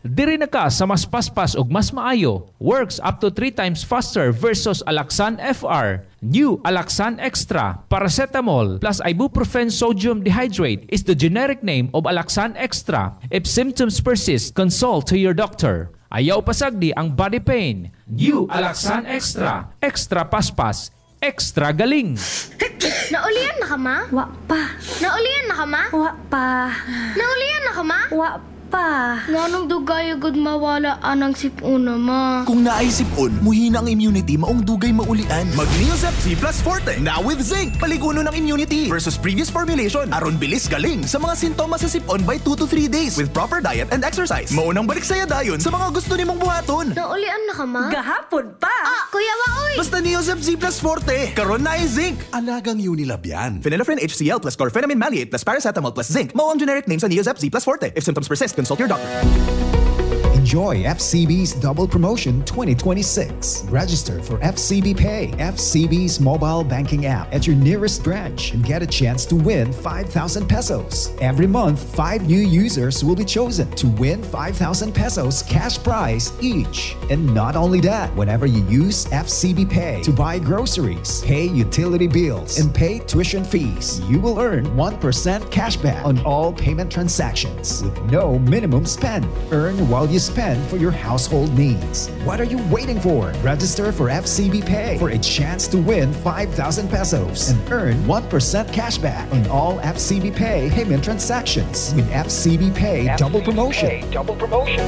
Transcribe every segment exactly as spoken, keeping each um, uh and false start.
Diri na ka sa mas paspas ug mas maayo. Works up to three times faster versus Alaxan F R. New Alaxan Extra, paracetamol plus ibuprofen sodium dehydrate is the generic name of Alaxan Extra. If symptoms persist, consult to your doctor. Ayaw pasagdi ang body pain. New Alaxan Extra. Extra paspas. Extra galing. Naulian na ka, ma? Wa pa. Naulian na ka, ma? Wa pa. Naulian na ka, ma? Wa pa. Nga nung dugay agad mawala anang sipuna, ma. Kung naay sipon, muhina ang immunity maong dugay maulian. Mag-Neosep C Plus Forte, now with zinc. Paliguno ng immunity versus previous formulation. Aron bilis galing sa mga sintomas sa sipon by two to three days with proper diet and exercise. Maunang balik saya dayon sa mga gusto nimong buhaton. Naulian na ka, ma? Gahapon pa. Ah, Kuya Waoy! Basta Neosep C Plus Forte, karon naay zinc. Alagang Unilab yan. Phenylephrine H C L plus chlorphenamine maleate plus paracetamol plus zinc. Mao ang generic name sa Neosep C Plus Forte. If symptoms persist, consult your doctor. Enjoy F C B's Double Promotion twenty twenty-six. Register for F C B Pay, F C B's mobile banking app at your nearest branch and get a chance to win five thousand pesos. Every month, five new users will be chosen to win five thousand pesos cash prize each. And not only that, whenever you use F C B Pay to buy groceries, pay utility bills, and pay tuition fees, you will earn one percent cashback on all payment transactions with no minimum spend. Earn while you spend for your household needs. What are you waiting for? Register for F C B Pay for a chance to win five thousand pesos and earn one percent cashback on all F C B Pay payment transactions with F C B Pay Double Promotion. Double promotion.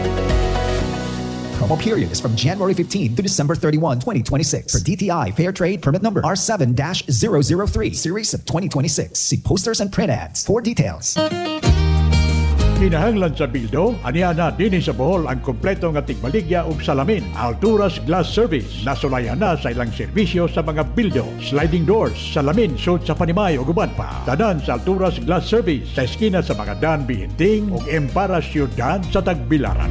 Promo period is from January fifteenth to December thirty-first, twenty twenty-six. For D T I Fair Trade Permit Number R seven dash zero zero three, Series of twenty twenty-six. See posters and print ads for details. Kinahanglan sa bildo, aniya na din sa Bohol ang kompleto nga tigbaligya ug salamin. Alturas Glass Service, nasulayan na sa ilang serbisyo sa mga bildo, sliding doors, salamin, sud sa Panimay ug uban pa. Tanan sa Alturas Glass Service sa eskina sa mga Dan Bihinting ug Empara Ciudad sa Tagbilaran.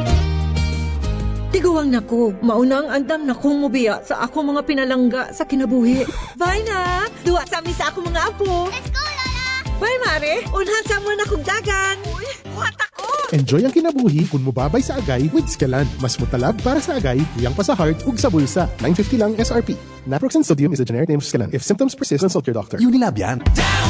Tiguang nako, maunang andam na kong mubiya sa ako mga pinalangga sa kinabuhi. Bye na! Duwa sa amin sa ako mga apo. Let's go, Lola! Bye, Mare! Unhan sa mo na kong dagan. Uy, what ako? Enjoy ang kinabuhi kung mubabay sa agay with Scalan. Mas mutalab para sa agay, tuyang pa sa heart ug sa bulsa. nine fifty lang S R P. Naproxen sodium is a generic name of Scalan. If symptoms persist, consult your doctor. Unilab yan.